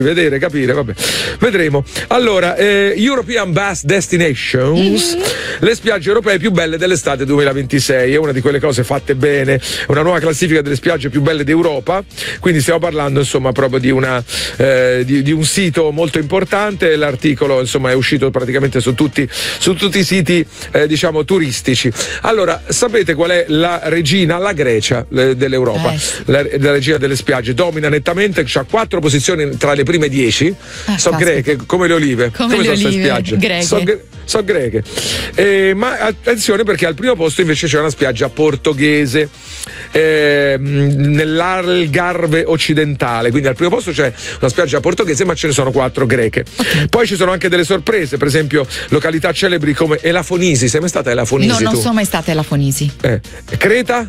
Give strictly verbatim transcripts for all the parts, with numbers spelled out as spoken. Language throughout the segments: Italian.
vedere, capire, vabbè, vedremo. Allora, eh, European Bass Destinations, mm-hmm. le spiagge europee più belle dell'estate duemilaventisei, è una di quelle cose fatte bene, una nuova classifica delle spiagge più belle d'Europa, quindi stiamo parlando insomma proprio di una eh, di, di un sito molto importante, l'articolo insomma è uscito praticamente su tutti su tutti i siti eh, diciamo turistici. Allora, sapete qual è la regina? La Grecia le, dell'Europa, eh. la, la regina delle spiagge, domina nettamente, ha quattro posizioni tra le prime dieci, ah, sono greche come le olive, come, come le sono olive spiagge greche. sono gre- so greche eh, ma attenzione perché al primo posto invece c'è una spiaggia portoghese eh, nell'Algarve occidentale, quindi al primo posto c'è una spiaggia portoghese ma ce ne sono quattro greche. Okay. Poi ci sono anche delle sorprese, per esempio località celebri come Elafonisi. Sei mai stata a Elafonisi? No, non tu? sono mai stata a Elafonisi. eh. Creta?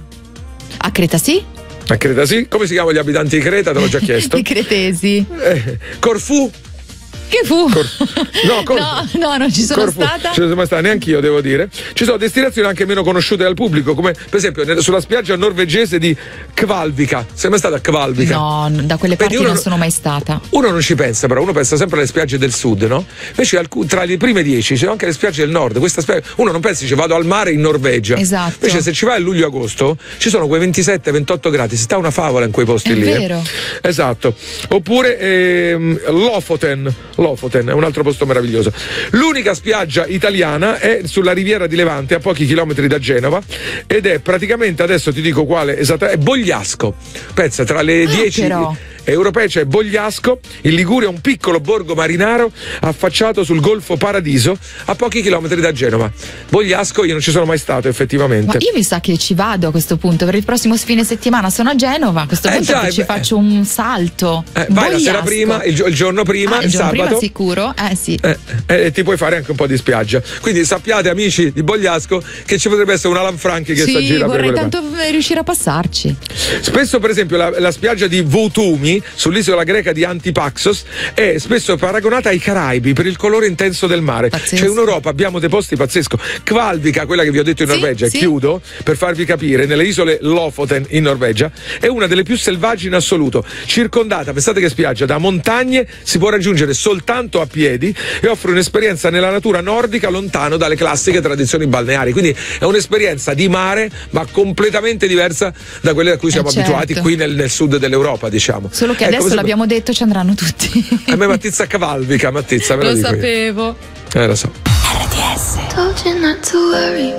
A Creta sì. A Creta sì? Come si chiamano gli abitanti di Creta? Te l'ho già chiesto. I cretesi. eh. Corfù? Che fu? Cor- no, Cor- no, no, non ci sono Corfù. stata. Ci sono mai stata, neanche io devo dire. Ci sono destinazioni anche meno conosciute dal pubblico, come per esempio nel, sulla spiaggia norvegese di Kvalvika. Sei mai stata a Kvalvika? No, da quelle parti Vedi, non uno, sono mai stata. Uno non ci pensa, però uno pensa sempre alle spiagge del sud, no? Invece alc- tra le prime dieci ci sono anche le spiagge del nord. Questa spiaggia, uno non pensa, dice vado al mare in Norvegia. Esatto. Invece se ci vai a luglio-agosto ci sono quei ventisette ventotto gradi, si sta una favola in quei posti è lì. È vero. Eh. Esatto. Oppure ehm, Lofoten. Lofoten è un altro posto meraviglioso. L'unica spiaggia italiana è sulla riviera di Levante, a pochi chilometri da Genova, ed è praticamente, adesso ti dico quale esatta, è Bogliasco. Pensa, tra le dieci ah, europee c'è Bogliasco, in Liguria, un piccolo borgo marinaro affacciato sul Golfo Paradiso, a pochi chilometri da Genova. Bogliasco io non ci sono mai stato effettivamente. Ma io mi sa che ci vado a questo punto, per il prossimo fine settimana sono a Genova, a questo eh punto già, ci beh, faccio un salto. Eh, vai la sera prima, il, il giorno prima, ah, il, il giorno sabato. Prima sicuro, eh sì. E eh, eh, ti puoi fare anche un po' di spiaggia. Quindi sappiate, amici di Bogliasco, che ci potrebbe essere un Alan Franchi che sì, sta a girare. Vorrei per tanto parte. riuscire a passarci. Spesso, per esempio, la, la spiaggia di Voutumi sull'isola greca di Antipaxos è spesso paragonata ai Caraibi per il colore intenso del mare. Pazzesco. Cioè in Europa abbiamo dei posti pazzesco. Kvalvika, quella che vi ho detto in sì, Norvegia, sì. e chiudo per farvi capire, nelle isole Lofoten in Norvegia, è una delle più selvagge in assoluto, circondata, pensate che spiaggia, da montagne, si può raggiungere soltanto a piedi e offre un'esperienza nella natura nordica lontano dalle classiche tradizioni balneari. Quindi è un'esperienza di mare ma completamente diversa da quelle a cui siamo eh certo. abituati qui nel, nel sud dell'Europa, diciamo. Solo che Ecco, adesso se... l'abbiamo detto, ci andranno tutti. A me Mattizza Kvalvika, Mattizza, me lo, lo dico sapevo. Io. Eh, lo so. R T S. Told you not to worry,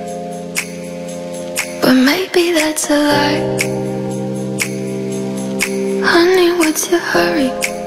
but maybe that's a lie. Honey, what's your hurry?